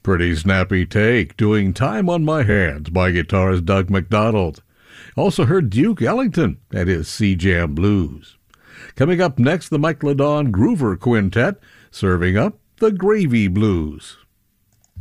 Pretty snappy take, doing Time on My Hands by guitarist Doug McDonald. Also heard Duke Ellington and his C-Jam Blues. Coming up next, the Mike Ladon Groover Quintet, serving up the Gravy Blues.